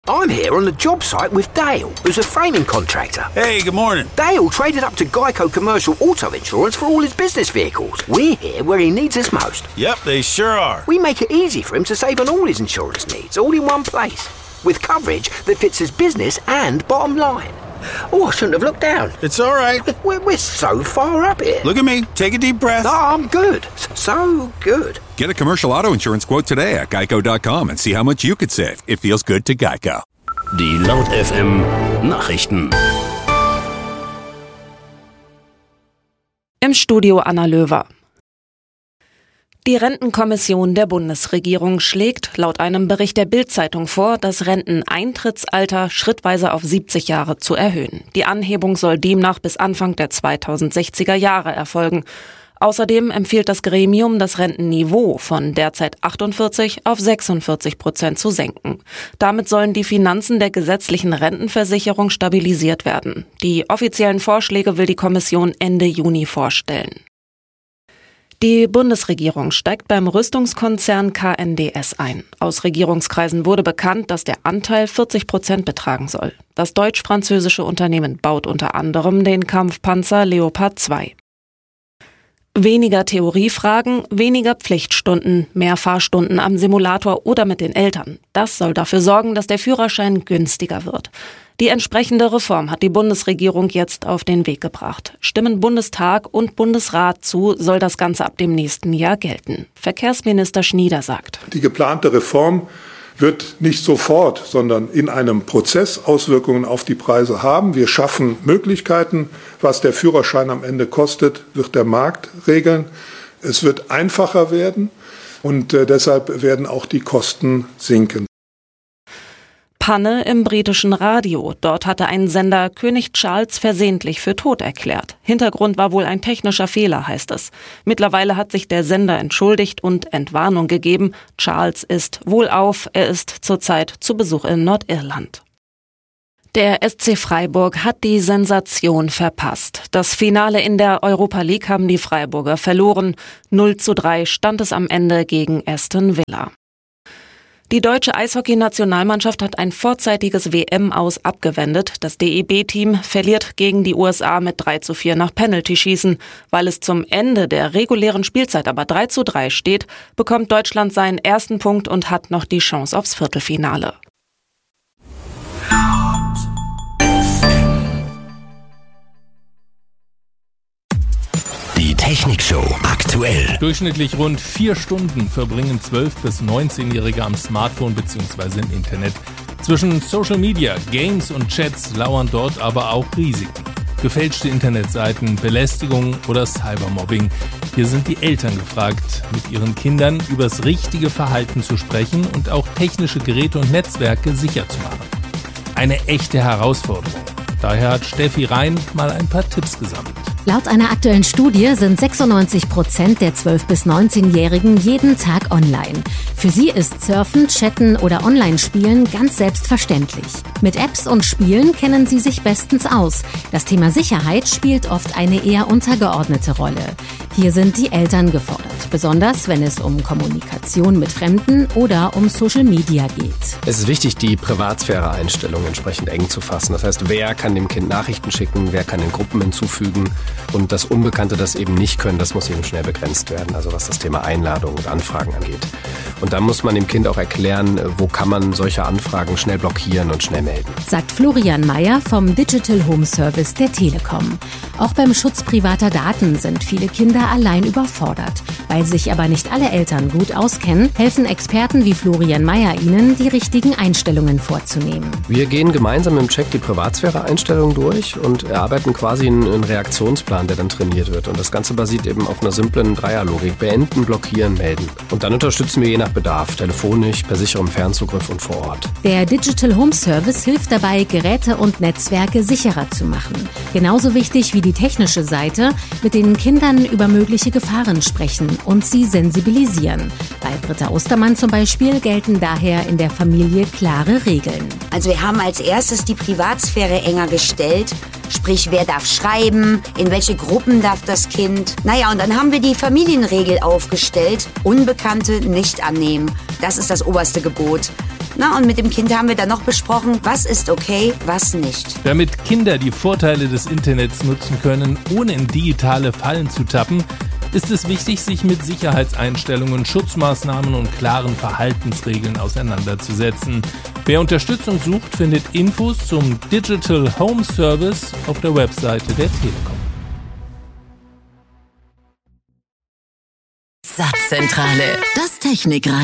I'm here on the job site with Dale, who's a framing contractor. Hey, good morning. Dale traded up to Geico Commercial Auto Insurance for all his business vehicles. We're here where he needs us most. Yep, they sure are. We make it easy for him to save on all his insurance needs, all in one place, with coverage that fits his business and bottom line. Oh, I shouldn't have looked down. It's all right. We're so far up here. Look at me. Take a deep breath. Oh, I'm good. So good. Get a commercial auto insurance quote today at geico.com and see how much you could save. It feels good to Geico. Die Laut FM Nachrichten. Im Studio Anna Löwer. Die Rentenkommission der Bundesregierung schlägt laut einem Bericht der Bild-Zeitung vor, das Renteneintrittsalter schrittweise auf 70 Jahre zu erhöhen. Die Anhebung soll demnach bis Anfang der 2060er Jahre erfolgen. Außerdem empfiehlt das Gremium, das Rentenniveau von derzeit 48 auf 46% zu senken. Damit sollen die Finanzen der gesetzlichen Rentenversicherung stabilisiert werden. Die offiziellen Vorschläge will die Kommission Ende Juni vorstellen. Die Bundesregierung steigt beim Rüstungskonzern KNDS ein. Aus Regierungskreisen wurde bekannt, dass der Anteil 40% betragen soll. Das deutsch-französische Unternehmen baut unter anderem den Kampfpanzer Leopard 2. Weniger Theoriefragen, weniger Pflichtstunden, mehr Fahrstunden am Simulator oder mit den Eltern. Das soll dafür sorgen, dass der Führerschein günstiger wird. Die entsprechende Reform hat die Bundesregierung jetzt auf den Weg gebracht. Stimmen Bundestag und Bundesrat zu, soll das Ganze ab dem nächsten Jahr gelten. Verkehrsminister Schnieder sagt: Die geplante Reform wird nicht sofort, sondern in einem Prozess Auswirkungen auf die Preise haben. Wir schaffen Möglichkeiten. Was der Führerschein am Ende kostet, wird der Markt regeln. Es wird einfacher werden und deshalb werden auch die Kosten sinken. Panne im britischen Radio. Dort hatte ein Sender König Charles versehentlich für tot erklärt. Hintergrund war wohl ein technischer Fehler, heißt es. Mittlerweile hat sich der Sender entschuldigt und Entwarnung gegeben. Charles ist wohlauf. Er ist zurzeit zu Besuch in Nordirland. Der SC Freiburg hat die Sensation verpasst. Das Finale in der Europa League haben die Freiburger verloren. 0:3 stand es am Ende gegen Aston Villa. Die deutsche Eishockey-Nationalmannschaft hat ein vorzeitiges WM-Aus abgewendet. Das DEB-Team verliert gegen die USA mit 3:4 nach Penaltyschießen. Weil es zum Ende der regulären Spielzeit aber 3:3 steht, bekommt Deutschland seinen ersten Punkt und hat noch die Chance aufs Viertelfinale. Die Technikshow aktuell. Durchschnittlich rund 4 Stunden verbringen 12- bis 19-Jährige am Smartphone bzw. im Internet. Zwischen Social Media, Games und Chats lauern dort aber auch Risiken. Gefälschte Internetseiten, Belästigung oder Cybermobbing. Hier sind die Eltern gefragt, mit ihren Kindern übers richtige Verhalten zu sprechen und auch technische Geräte und Netzwerke sicher zu machen. Eine echte Herausforderung. Daher hat Steffi Rhein mal ein paar Tipps gesammelt. Laut einer aktuellen Studie sind 96% der 12- bis 19-Jährigen jeden Tag online. Für sie ist Surfen, Chatten oder Online-Spielen ganz selbstverständlich. Mit Apps und Spielen kennen sie sich bestens aus. Das Thema Sicherheit spielt oft eine eher untergeordnete Rolle. Hier sind die Eltern gefordert, besonders wenn es um Kommunikation mit Fremden oder um Social Media geht. Es ist wichtig, die Privatsphäre-Einstellungen entsprechend eng zu fassen. Das heißt, wer kann dem Kind Nachrichten schicken, wer kann in Gruppen hinzufügen. Und das Unbekannte, das eben nicht können, das muss eben schnell begrenzt werden, also was das Thema Einladungen und Anfragen angeht. Und dann muss man dem Kind auch erklären, wo kann man solche Anfragen schnell blockieren und schnell melden. Sagt Florian Mayer vom Digital Home Service der Telekom. Auch beim Schutz privater Daten sind viele Kinder allein überfordert. Weil sich aber nicht alle Eltern gut auskennen, helfen Experten wie Florian Mayer ihnen, die richtigen Einstellungen vorzunehmen. Wir gehen gemeinsam im Check die Privatsphäre-Einstellungen durch und erarbeiten quasi einen Reaktionsplan, der dann trainiert wird. Und das Ganze basiert eben auf einer simplen Dreierlogik. Beenden, blockieren, melden. Und dann unterstützen wir je nach Bedarf, telefonisch, per sicherem Fernzugriff und vor Ort. Der Digital Home Service hilft dabei, Geräte und Netzwerke sicherer zu machen. Genauso wichtig wie die technische Seite, mit den Kindern über mögliche Gefahren sprechen und sie sensibilisieren. Bei Britta Ostermann zum Beispiel gelten daher in der Familie klare Regeln. Also wir haben als erstes die Privatsphäre enger gestellt. Sprich, wer darf schreiben, in welche Gruppen darf das Kind. Naja, und dann haben wir die Familienregel aufgestellt. Unbekannte nicht annehmen. Das ist das oberste Gebot. Na, und mit dem Kind haben wir dann noch besprochen, was ist okay, was nicht. Damit Kinder die Vorteile des Internets nutzen können, ohne in digitale Fallen zu tappen, ist es wichtig, sich mit Sicherheitseinstellungen, Schutzmaßnahmen und klaren Verhaltensregeln auseinanderzusetzen. Wer Unterstützung sucht, findet Infos zum Digital Home Service auf der Webseite der Telekom. Satzzentrale, das Technikradio.